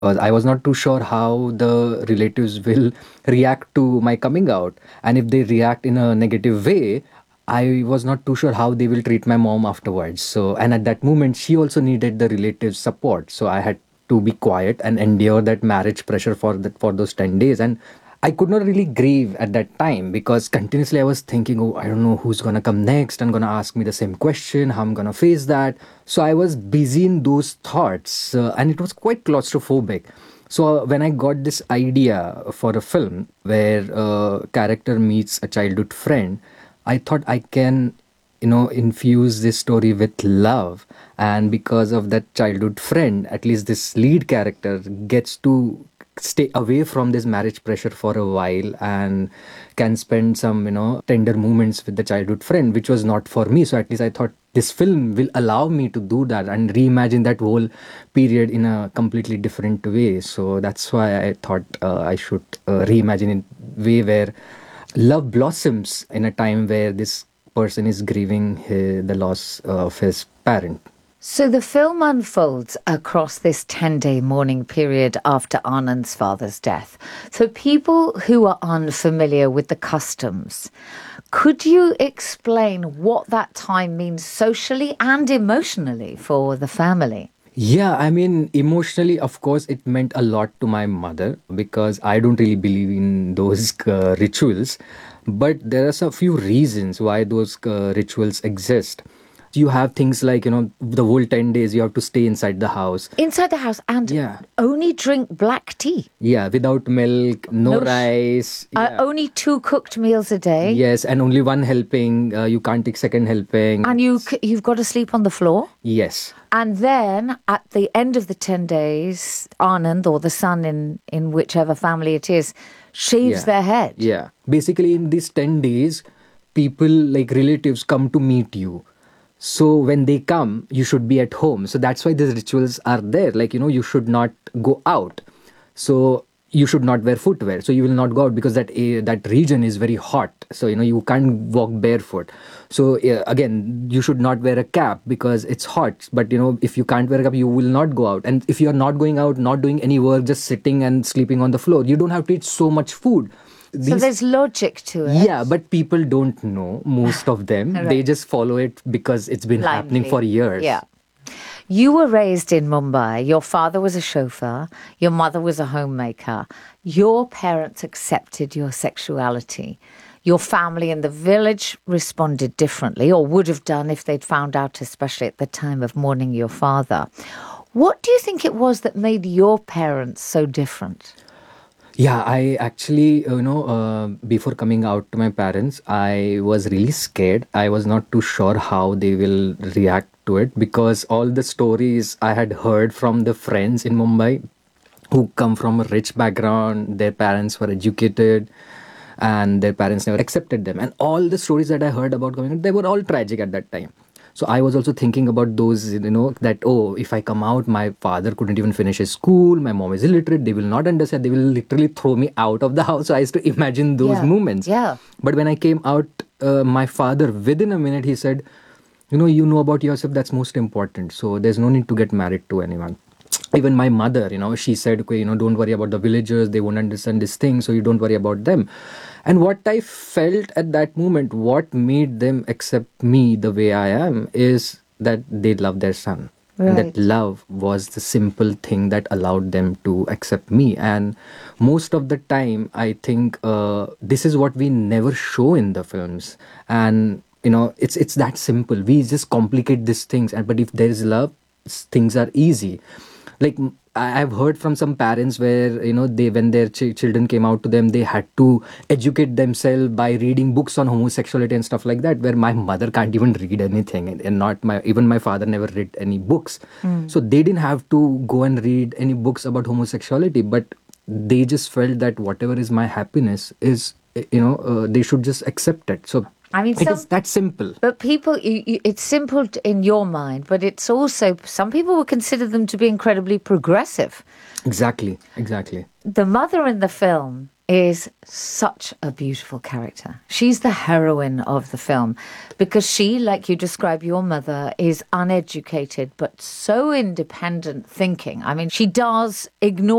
I was not too sure how the relatives will react to my coming out. And if they react in a negative way, I was not too sure how they will treat my mom afterwards. So, and at that moment, she also needed the relatives' support. So I had to be quiet and endure that marriage pressure for those 10 days. And I could not really grieve at that time because continuously I was thinking, oh, I don't know who's gonna come next and gonna ask me the same question, how I'm gonna face that. So I was busy in those thoughts, and it was quite claustrophobic. So when I got this idea for a film where a character meets a childhood friend, I thought I can, infuse this story with love. And because of that childhood friend, at least this lead character gets to stay away from this marriage pressure for a while and can spend some, tender moments with the childhood friend, which was not for me. So at least I thought this film will allow me to do that and reimagine that whole period in a completely different way. So that's why I thought I should reimagine it way where love blossoms in a time where this person is grieving the loss of his parent. So the film unfolds across this 10-day mourning period after Anand's father's death. For people who are unfamiliar with the customs, could you explain what that time means socially and emotionally for the family? Yeah, I mean, emotionally, of course, it meant a lot to my mother because I don't really believe in those rituals. But there are a few reasons why those rituals exist. You have things like, the whole 10 days you have to stay inside the house. Inside the house and Yeah. only drink black tea. Yeah, without milk, no rice. Yeah. Only 2 cooked meals a day. Yes, and only one helping. You can't take second helping. And you've got to sleep on the floor. Yes. And then at the end of the 10 days, Anand, or the son in whichever family it is, shaves their head. Yeah. Basically, in these 10 days, people like relatives come to meet you. So when they come, you should be at home. So that's why these rituals are there. Like, you should not go out. So you should not wear footwear. So you will not go out because that region is very hot. So, you can't walk barefoot. So again, you should not wear a cap because it's hot. But, if you can't wear a cap, you will not go out. And if you're not going out, not doing any work, just sitting and sleeping on the floor, you don't have to eat so much food. So there's logic to it. Yeah, but people don't know, most of them. Right. They just follow it because it's been happening for years. Yeah. You were raised in Mumbai. Your father was a chauffeur. Your mother was a homemaker. Your parents accepted your sexuality. Your family in the village responded differently, or would have done if they'd found out, especially at the time of mourning your father. What do you think it was that made your parents so different? Yeah, I actually, before coming out to my parents, I was really scared. I was not too sure how they will react to it because all the stories I had heard from the friends in Mumbai who come from a rich background, their parents were educated and their parents never accepted them. And all the stories that I heard about coming out, they were all tragic at that time. So I was also thinking about those, that, oh, if I come out, my father couldn't even finish his school. My mom is illiterate. They will not understand. They will literally throw me out of the house. So I used to imagine those moments. Yeah. But when I came out, my father, within a minute, he said, you know about yourself. That's most important. So there's no need to get married to anyone. Even my mother, she said, okay, don't worry about the villagers. They won't understand this thing. So you don't worry about them. And what I felt at that moment, what made them accept me the way I am is that they love their son. Right. And that love was the simple thing that allowed them to accept me. And most of the time, I think this is what we never show in the films. And, it's that simple. We just complicate these things. But if there is love, things are easy. Like I've heard from some parents where, they, when their children came out to them, they had to educate themselves by reading books on homosexuality and stuff like that, where my mother can't even read anything and not even my father never read any books. So they didn't have to go and read any books about homosexuality, but they just felt that whatever is my happiness is, they should just accept it. So I mean, it is that simple. But people, it's simple in your mind, but it's also, some people would consider them to be incredibly progressive. Exactly. The mother in the film is such a beautiful character. She's the heroine of the film because she, like you describe your mother, is uneducated but so independent thinking. I mean, she does ignore